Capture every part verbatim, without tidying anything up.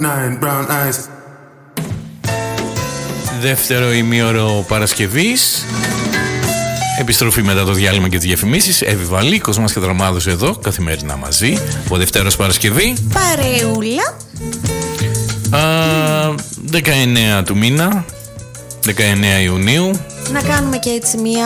Δεύτερο ημίωρο Παρασκευής. Επιστροφή μετά το διάλειμμα και τις διαφημίσεις. Εύη Βαλή, Κοσμάς και Δραμάδος εδώ, καθημερινά μαζί. Ο Δευτέρος Παρασκευή. Παρεούλα. Α, δεκαεννέα του μήνα, δεκαεννέα Ιουνίου. Να κάνουμε και έτσι μια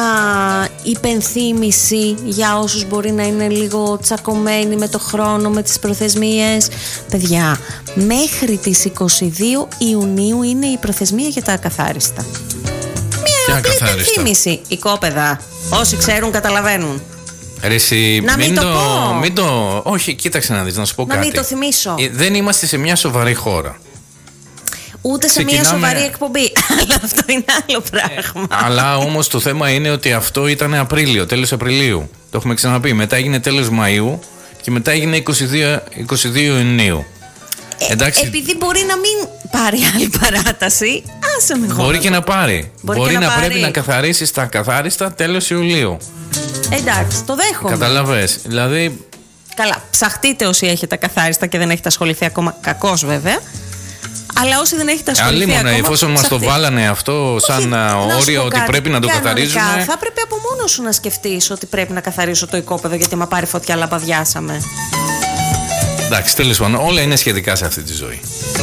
υπενθύμηση για όσους μπορεί να είναι λίγο τσακωμένοι με το χρόνο, με τις προθεσμίες. Παιδιά, μέχρι τις είκοσι δύο Ιουνίου είναι η προθεσμία για τα ακαθάριστα. Μια απλή υπενθύμηση. Οικόπεδα, όσοι ξέρουν καταλαβαίνουν. Ρε εσύ, να μην, μην το, το πω. Μην το... Όχι, κοίταξε να δεις, να σου πω να κάτι. Να μην το θυμίσω. Ε, δεν είμαστε σε μια σοβαρή χώρα. Ούτε σε Ξεκινάμε... μια σοβαρή εκπομπή. Αλλά αυτό είναι άλλο πράγμα. Ε, αλλά όμως το θέμα είναι ότι αυτό ήταν Απρίλιο, τέλος Απριλίου. Το έχουμε ξαναπεί. Μετά έγινε τέλος Μαΐου και μετά έγινε είκοσι δύο, είκοσι δύο Ιουνίου. Ε, Εντάξει. Επειδή μπορεί να μην πάρει άλλη παράταση, άσε με χώρο. Μπορεί και να πάρει. Μπορεί, μπορεί να, να πάρει. πρέπει να καθαρίσει τα καθάριστα τέλος Ιουλίου. Εντάξει, το δέχομαι. Καταλαβες. Δηλαδή. Καλά, ψαχτείτε όσοι έχετε καθάριστα και δεν έχετε ασχοληθεί ακόμα. Κακώς βέβαια. Αλλά όσοι δεν έχετε ασχοληθεί Αλλήμον, ακόμα. εφόσον μας το βάλανε αυτό σαν όχι, όριο ότι κάτι, πρέπει να το κανονικά, καθαρίζουμε. Θα έπρεπε από μόνο σου να σκεφτείς ότι πρέπει να καθαρίσω το οικόπεδο, γιατί μα πάρει φωτιά λαμπαδιάσαμε. Εντάξει, τέλος πάντων, όλα είναι σχετικά σε αυτή τη ζωή.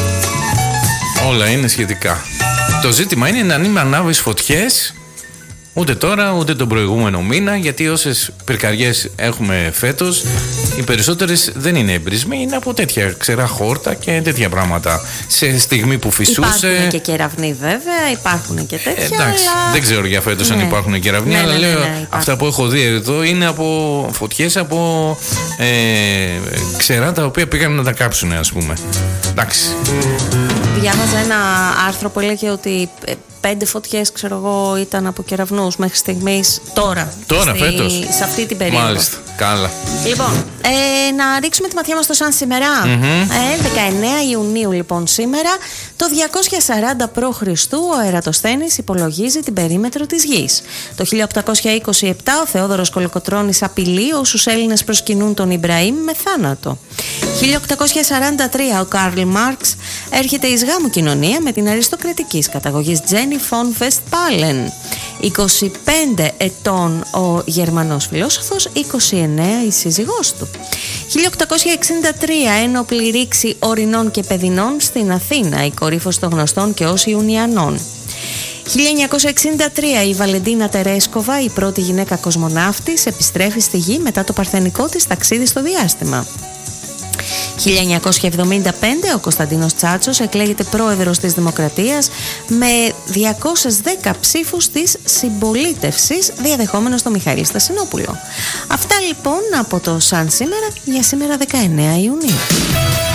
Όλα είναι σχετικά. Το ζήτημα είναι να μην ανάβεις φωτιές ούτε τώρα ούτε τον προηγούμενο μήνα, γιατί όσες πυρκαγιές έχουμε φέτος, οι περισσότερες δεν είναι εμπρισμοί, είναι από τέτοια ξερά χόρτα και τέτοια πράγματα. Σε στιγμή που φυσούσε. Υπάρχουν και κεραυνοί βέβαια, υπάρχουν και τέτοια. Ε, εντάξει, αλλά... δεν ξέρω για φέτος ναι. αν υπάρχουν κεραυνοί, ναι, αλλά ναι, ναι, λέω ναι, ναι, αυτά που έχω δει εδώ είναι από φωτιές από ε, ξερά τα οποία πήγαν να τα κάψουν, ας πούμε. Εντάξει. Διάβαζα ένα άρθρο που έλεγε ότι πέντε φωτιές, ξέρω εγώ, ήταν από κεραυνούς μέχρι στιγμής. Τώρα. Τώρα, στη, φέτος. Σε αυτή την περίοδο. Μάλιστα. Καλά. Λοιπόν, ε, να ρίξουμε τη ματιά μας στο σαν σήμερα. Mm-hmm. Ε, δεκαεννέα Ιουνίου, λοιπόν, σήμερα. Το διακόσια σαράντα π.Χ. ο Ερατοσθένης υπολογίζει την περίμετρο της Γης. Το χίλια οκτακόσια είκοσι επτά ο Θεόδωρος Κολοκοτρώνης απειλεί όσους Έλληνες προσκυνούν τον Ιμπραήμ με θάνατο. χίλια οκτακόσια σαράντα τρία ο Καρλ Μάρξ έρχεται εις γάμου κοινωνία με την αριστοκρατικής καταγωγής Τζένι Φον Βεστπάλεν. είκοσι πέντε ετών ο Γερμανός φιλόσοφος, είκοσι εννέα η σύζυγός του. χίλια οκτακόσια εξήντα τρία ένοπλη ρήξη ορεινών και παιδινών στην Αθήνα, η κορύφωση των γνωστών και ως Ιουνιανών. χίλια εννιακόσια εξήντα τρία η Βαλεντίνα Τερέσκοβα, η πρώτη γυναίκα κοσμοναύτης, επιστρέφει στη Γη μετά το παρθενικό της ταξίδι στο διάστημα. χίλια εννιακόσια εβδομήντα πέντε ο Κωνσταντίνος Τσάτσος εκλέγεται πρόεδρος της Δημοκρατίας με διακόσιες δέκα ψήφους της συμπολίτευσης, διαδεχόμενος τον Μιχαήλ Στασινόπουλο. Αυτά λοιπόν από το σαν σήμερα για σήμερα δεκαεννέα Ιουνίου.